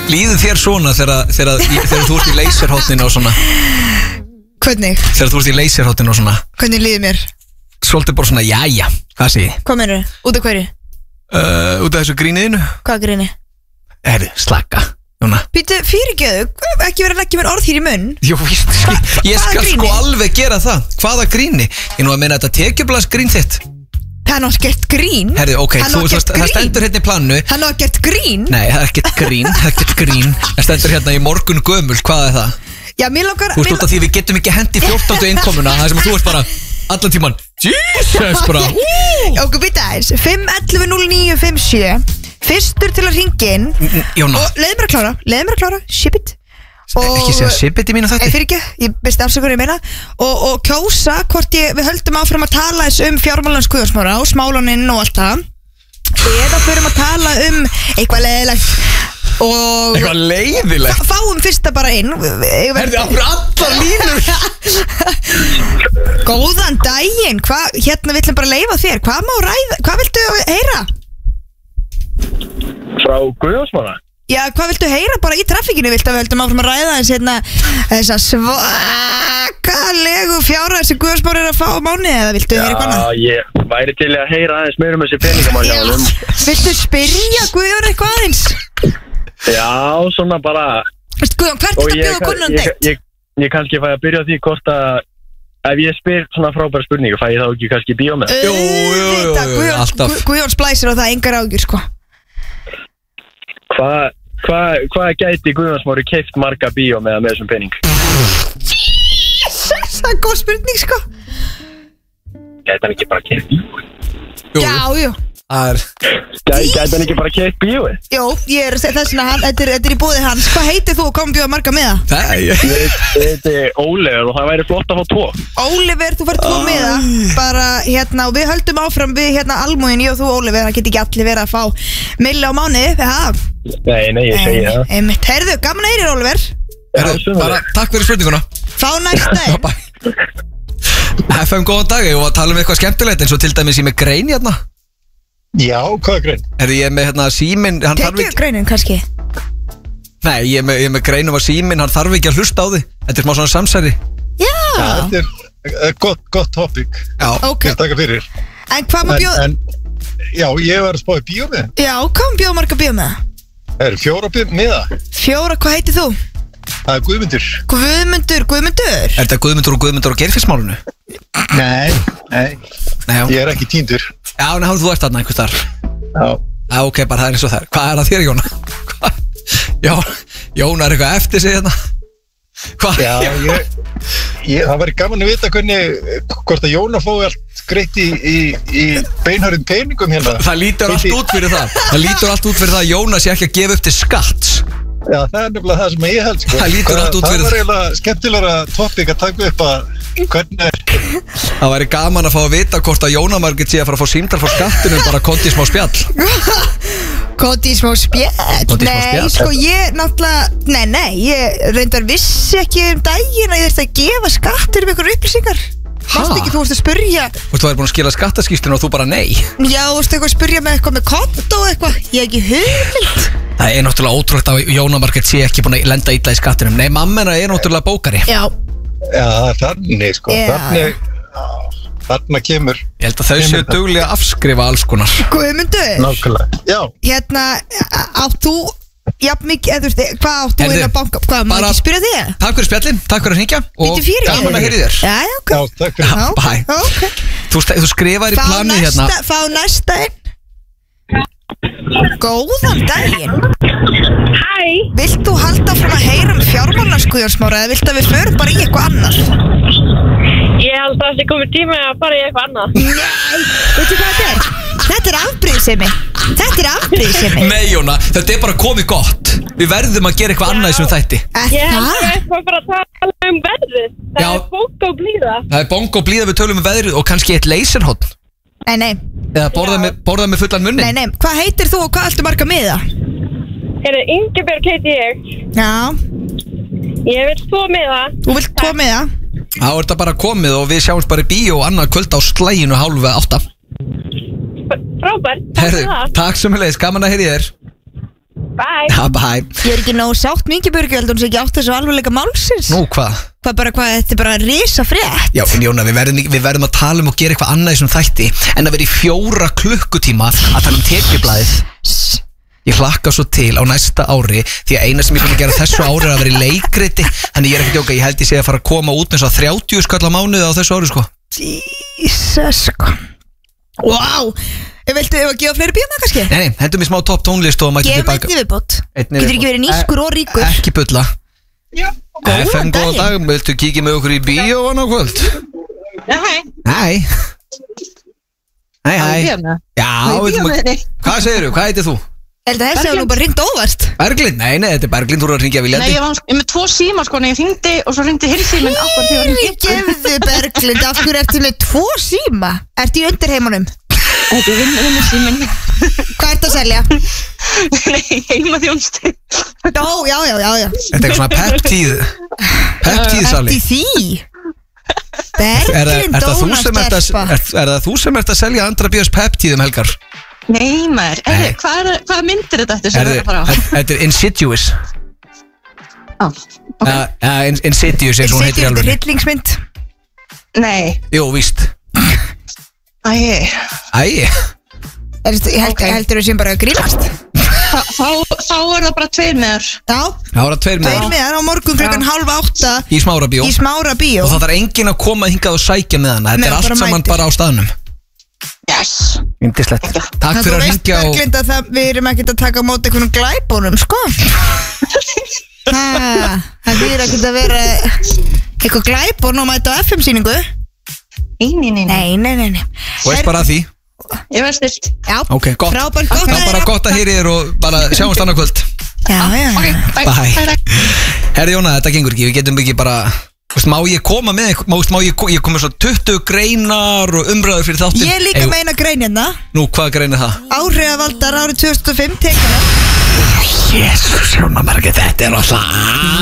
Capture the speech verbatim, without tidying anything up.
Líður þér svona þegar, þegar, þegar þú ert í laserhotninu og svona? Hvernig? Þegar þú ert í laserhotninu og svona? Hvernig líður mér? Svolítið bara svona, jæja, hvað sé ég? Hvað meinarðu? Út af hverju? Uh, út af þessu gríniðinu. Hvað gríni? Herri, slaka, Jóna. Býtu, fyrirgjöðu, ekki verið að leggja mér orð hér í munn. Jú, víst, ég skal sko alveg gera það. Hvaða gríni? Ég nú að meina þetta tekjublas grín þitt. Það er náttúrulega gert grín. Herri, ok, þú, þú, það stendur hérna í planu. Það er náttúrulega gert grín. Nei, það er ekkert grín, það er ekkert grín. Það stendur hérna í morgun gömul, hvað er það? Já, mér langar... Þú veist út af því við getum ekki hendi fjórtándu innkomuna. Það sem að þú ert bara allan tíman Jesus, bara Ok, býta eins fimm ellefu núll níu fimm sjö Fyrstur til að ringa inn. Jóna. Og leiði mér að klára, leiði mér að klára, ship it. Ekki segja ship it í mínu þætti. Ég fyrir ekki, ég besti afsökur ég meina. Og, og kjósa hvort ég, við höldum áfram að tala þess um fjármálans Guðjónsmára og smáláninn og allt það. Eða förum að tala um eitthvað leiðilegt. Og eitthvað leiðilegt? Fáum fyrsta bara inn. Herði, af hverju allar línur? Góðan daginn, hvað, hérna villum bara leifa þér. Hvað má ræða, hvað viltu heyra? Frá Guðjónsmára? Já, hvað viltu heyra bara í trafikinu? Viltu að við höldum áfram að ræða þess hérna þessa svakalegu fjárhæð sem Guðjónsmára er að fá á mánuði, eða viltu heyra eitthvað annað? Já, ég væri til að heyra aðeins meira um þessi peningamál hjá honum. Viltu spyrja Guðjón eitthvað aðeins? Já, svona bara. Guðjón, hvert er þetta að bjóða konunum deitt? Ég, ég, ég kannski fæ að byrja á því hvort að ef ég spyr svona frábæra spurningu, fæ ég þá ekki kannski bíó með? Jú, jú, jú, alltaf. Guðjón splæsir á það, engar ágjur, sko. Hvað hva, hva gæti Guðjónsmári keypt marga bíó með með þessum pening? Jesus, það er góð spurning, sko. Gæti hann ekki bara keypt bíó? Já, jú. Er... Gæti hann ekki bara keypt bíó? Jó, ég er þess að hann, þetta er, þetta er í búði hans. Hvað heitir þú og kom bjóða marga með það? Það Þetta er Oliver og það væri flott að fá tvo. Oliver, þú fær tvo með það. Bara hérna, og við höldum áfram við hérna almúin, ég og þú Oliver, það get ekki allir verið að fá milli á mánuði, það. Nei, nei, ég segi það. Einmitt, heyrðu, gaman að heyrir Oliver. Herðu, bara takk fyrir spurninguna. Fá næsta einn. F M, góðan dag, ég var að tala um eitthvað skemmtilegt eins og til dæmis ég með grein hérna. Já, hvað er grein? Herðu, ég er með hérna síminn. Tekju greinin kannski? Nei, ég er með, ég er með greinum að síminn, hann þarf ekki að hlusta á því. Þetta er smá svona samsæri. Já. Já, þetta er uh, gott, gott topic. Já, ok. Ég taka fyrir. En hvað maður bjóð? En, já, ég var að spá í bíó með. Já, hvað maður bjóð marga bíó með? Það eru fjóra bíó með það. Fjóra, hvað heitir þú? Það er Guðmundur. Guðmundur, Guðmundur? Er þetta Guðmundur og Guðmundur og Geirfinnsmálinu? Nei, nei, nei ég er ekki tíndur. Já, en þú ert þarna einhvers þar. Já. Já, ok, bara það er eins og það. Hvað er það þér, Jóna? Hvað? Já, Jóna er eitthvað eftir sig hérna. Hvað? Já, ég, ég, það væri gaman að vita hvernig, hvort að Jóna fóði allt greitt í, í, í beinhörðum peningum hérna. Það lítur allt út fyrir það. Það lítur allt út fyrir það að Jóna sé ekki að gefa upp til skatts. Já, það er nefnilega það sem ég held, sko. Það lítur allt út fyrir það. Það var eiginlega skemmtilegra topic að taka upp að hvernig er. Það væri gaman að fá að vita hvort að Jóna Margrét sé að fara að fá símtal frá skattinum bara konti smá spjall. Konti smá spjall? Konti smá spjall? Nei, sko ég náttúrulega, nei, nei, ég reyndar vissi ekki um daginn að ég þurfti að gefa skattur um einhverjum upplýsingar. Mástu ekki, þú vorst að spyrja. Þú veist, þú væri búin að skila skattaskýrslunum og þú bara nei. Já, þú vorst eitthvað að spyrja með eitthvað með konto og eitthvað. Ég hef ekki hugmynd. Það er náttúrulega ótrúlegt að Jóna Margrét sé ekki búin að lenda illa í skattinum. Nei, mamma hennar er náttúrulega bókari. Já. Já, þannig sko. Já. Þannig, þarna kemur. Ég held að þau séu duglega að afskrifa alls konar. Guðmundur. Nákvæmlega. Já. Hérna, átt þú, jafn mikið, eða þú veist, hvað átt þú inn á banka? Hvað, maður ekki spyrja þig? Takk fyrir spjallin, takk fyrir að hringja. Býtu fyrir. Gaman að heyri þér. Já, já, ok. Já, takk fyrir. Já, bæ. Ok. Þú, þú skrifar í planu hérna. Fá næsta einn. Góðan daginn. Hæ. Vilt þú halda frá að heyra um fjármálans Guðjónsmára eða vilt að við förum bara í eitthvað annað? Ég held að það sé komið tíma að fara í eitthvað annað. Nei, veitu hvað þetta er? Þetta er afbrýðsemi. Þetta er afbrýðsemi. Nei, Jóna, þetta er bara komið gott. Við verðum að gera eitthvað annað í þessum þætti. Ég held að við bara tala um veðrið. Það er bongo blíða. Það er bongo blíða, við tölum um veðrið og kannski eitt laserhorn. Nei, nei. Eða borða með, borða með fullan munni. Nei, nei, hvað heitir þú og hvað ættu marga miða? Hérna, Ingibjörg heiti ég. Já. Ég vil tvo miða. Þú vilt tvo miða? Þá er þetta bara komið og við sjáumst bara í bíó og annað kvöld á slæginu hálfu átta. Frábært, takk fyrir það. Takk sömuleiðis, gaman að heyri þér. Bye. Já, bæ. Ég er ekki nóg sátt með Ingibjörgu, ég held að hún sé ekki átt þessu alvarleika málsins. Nú, hvað? Hvað bara, hvað, þetta er bara risa frétt. Já, en Jóna, við verðum, við verðum að tala um og gera eitthvað annað í þessum þætti en að vera í fjóra klukkutíma að tala um tekjublaðið. Ég hlakka svo til á næsta ári því að eina sem ég fann að gera þessu ári er að vera í leikriti. Þannig ég er ekki djóka, ég held ég sé að fara að koma út með svo þrjátíu skall á mánuði á þessu ári, sko. Jesus, sko. Wow. Viltu að gefa fleiri bíómiða kannski? Nei, nei, hendum í smá topp tónlist og mætum Gefum tilbaka. einn viðbót. Einn Getur ekki verið nýskur og ríkur? Ekki bulla. Já. F M, góðan dag, viltu kíkja með okkur í bíó á kvöld? Nei. Nei. Nei, hæ. Já, veitum að... Hvað segirðu, hvað heitir þú? Held að þessi hefur nú bara ringt óvart. Berglind, nei, nei, þetta er Berglind, þú eru að ringja viljandi. Nei, ég var ég með tvo síma sko, en ég hringdi og svo hringdi hirðsíminn akkur þegar ég hringdi. Gefðu Berglind, af hverju ertu með tvo síma? Ertu í undirheimunum? Þetta er vinn, vinnusíminn. Hvað ertu að selja? Nei, heimaþjónustu. Ó, já, já, já, já. Þetta er eitthvað svona peptíð Peptíð, Sali. Ertu í því? Er, er, Berglind er, það þú sem ert að, dónastelpa. er, er það þú sem ert að selja andra bíós peptíð um helgar? Nei, maður. Nei. Er, hvað, er, hvað myndir þetta eftir sem Er við erum að fara á? þið- Þetta er Insidious Á, ok. uh, uh, Insidious eins og hún heitir í Setjum þetta alveg. hryllingsmynd. Nei. Jú, víst. Æ, Æ, Er þetta- Ég held- Ok. heldur þú sem bara að grínast? þá, þá, þá er það bara tveir meður. Já, það var að tveir tveir með miðar á morgun klukkan halv átta í smára bíó. í Smára bíó. Og það þarf enginn að koma hingað og sækja með hana. Þetta Nei, er allt bara saman mætir. bara á staðnum. Yes. Yndislegt. Takk Það fyrir þú að veist hringja og... Berglind að það, við erum ekkert að taka á móti einhvern glæbunum, sko. Ha, það þýr ekkert að vera eitthvað glæbun og mæta á F M-sýningu. Nei, nei, nei, nei. Nei, nei, nei, nei. Og veist bara að því. Ég var stilt. Já, Ok, gott. frábært gott Það er bara gott að heyri þér og bara sjáumst annað kvöld. Já, já, Ok, já. bye. Bye. Bye, bye. Herri Jóna, þetta gengur ekki, við getum ekki bara veist, Má ég koma með eitthvað, má, má ég, ég koma með svona tuttugu greinar og umræður fyrir þáttin. Ég er líka með eina grein hérna. Nú, hvað grein er það? Áhrifavaldar árið tvö þúsund og fimm tekina. Jésús, Jóna Margrét, þetta er alltaf